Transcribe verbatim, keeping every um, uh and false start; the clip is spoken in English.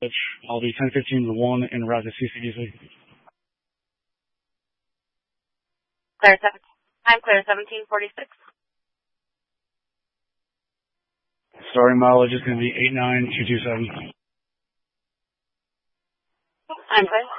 I'll be ten fifteen to one en route to C C D C. Clear seven. I'm clear seventeen forty-six. Starting mileage is going to be eight nine two two seven. I'm clear.